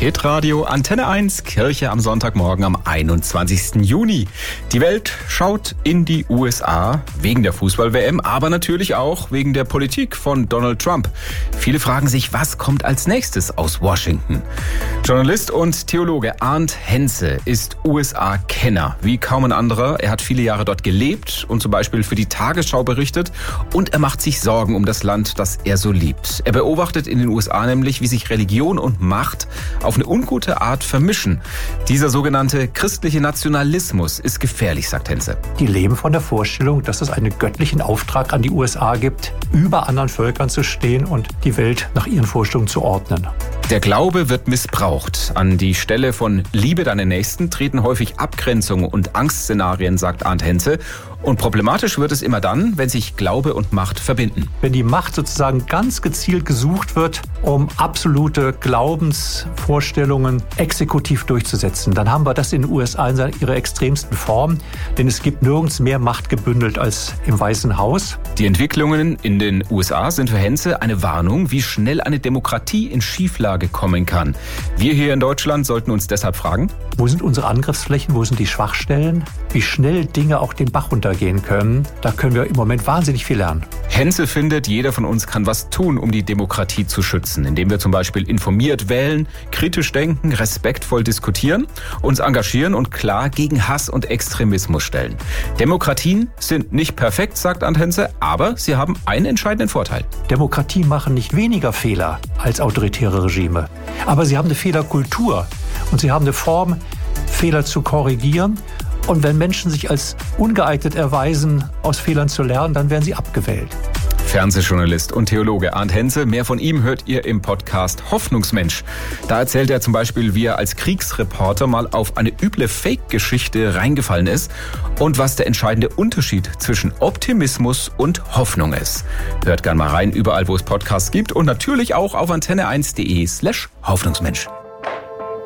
Hitradio Antenne 1, Kirche am Sonntagmorgen am 21. Juni. Die Welt schaut in die USA wegen der Fußball-WM, aber natürlich auch wegen der Politik von Donald Trump. Viele fragen sich, was kommt als nächstes aus Washington? Journalist und Theologe Arndt Henze ist USA-Kenner, wie kaum ein anderer. Er hat viele Jahre dort gelebt und zum Beispiel für die Tagesschau berichtet. Und er macht sich Sorgen um das Land, das er so liebt. Er beobachtet in den USA nämlich, wie sich Religion und Macht auf eine ungute Art vermischen. Dieser sogenannte christliche Nationalismus ist gefährlich, sagt Henze. Die leben von der Vorstellung, dass es einen göttlichen Auftrag an die USA gibt, über anderen Völkern zu stehen und die Welt nach ihren Vorstellungen zu ordnen. Der Glaube wird missbraucht. An die Stelle von Liebe deinen Nächsten treten häufig Abgrenzungen und Angstszenarien, sagt Arndt Henze. Und problematisch wird es immer dann, wenn sich Glaube und Macht verbinden. Wenn die Macht sozusagen ganz gezielt gesucht wird, um absolute Glaubensvorstellungen exekutiv durchzusetzen, dann haben wir das in den USA in ihrer extremsten Form. Denn es gibt nirgends mehr Macht gebündelt als im Weißen Haus. Die Entwicklungen in den USA sind für Henze eine Warnung, wie schnell eine Demokratie in Schieflage kommen kann. Wir hier in Deutschland sollten uns deshalb fragen: Wo sind unsere Angriffsflächen? Wo sind die Schwachstellen? Wie schnell Dinge auch den Bach runtergehen können? Da können wir im Moment wahnsinnig viel lernen. Henze findet, jeder von uns kann was tun, um die Demokratie zu schützen, indem wir zum Beispiel informiert wählen, kritisch denken, respektvoll diskutieren, uns engagieren und klar gegen Hass und Extremismus stellen. Demokratien sind nicht perfekt, sagt Arndt Henze, aber sie haben einen entscheidenden Vorteil. Demokratien machen nicht weniger Fehler als autoritäre Regime, aber sie haben eine Fehlerkultur und sie haben eine Form, Fehler zu korrigieren. Und wenn Menschen sich als ungeeignet erweisen, aus Fehlern zu lernen, dann werden sie abgewählt. Fernsehjournalist und Theologe Arndt Henze. Mehr von ihm hört ihr im Podcast Hoffnungsmensch. Da erzählt er zum Beispiel, wie er als Kriegsreporter mal auf eine üble Fake-Geschichte reingefallen ist und was der entscheidende Unterschied zwischen Optimismus und Hoffnung ist. Hört gern mal rein, überall wo es Podcasts gibt und natürlich auch auf antenne1.de/Hoffnungsmensch.